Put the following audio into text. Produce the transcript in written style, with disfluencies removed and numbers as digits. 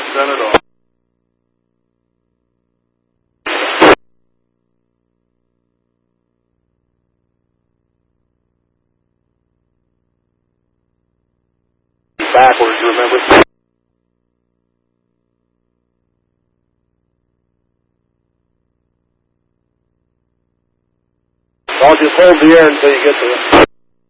send it off. Backwards, remember? I'll just hold the air until you get to it.